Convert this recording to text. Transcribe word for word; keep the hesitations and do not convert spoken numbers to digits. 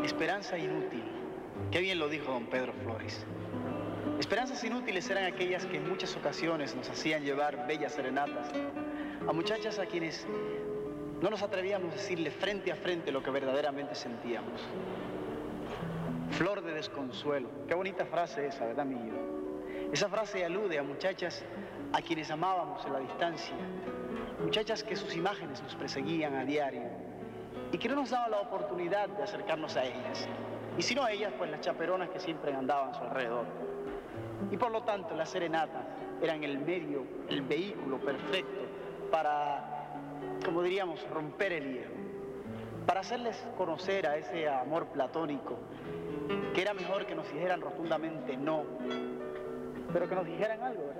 Esperanza inútil. Qué bien lo dijo don Pedro Flores. Esperanzas inútiles eran aquellas que en muchas ocasiones nos hacían llevar bellas serenatas a muchachas a quienes no nos atrevíamos a decirle frente a frente lo que verdaderamente sentíamos. Flor de desconsuelo. Qué bonita frase esa, ¿verdad, mío? Esa frase alude a muchachas a quienes amábamos en la distancia, muchachas que sus imágenes nos perseguían a diario y que no nos daban la oportunidad de acercarnos a ellas. Y si no a ellas, pues las chaperonas que siempre andaban a su alrededor. Y por lo tanto, las serenatas eran el medio, el vehículo perfecto para, como diríamos, romper el hielo, para hacerles conocer a ese amor platónico que era mejor que nos dijeran rotundamente no, pero que nos dijeran algo, ¿verdad?